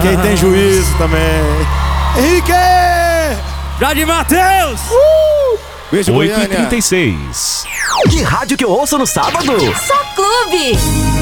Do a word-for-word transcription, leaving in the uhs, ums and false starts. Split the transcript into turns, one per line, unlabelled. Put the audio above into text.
Quem tem juízo também. Henrique!
Jardim Matheus!
Uh! Beijo,
oito e trinta e seis.
Que rádio que eu ouço no sábado?
Só Clube.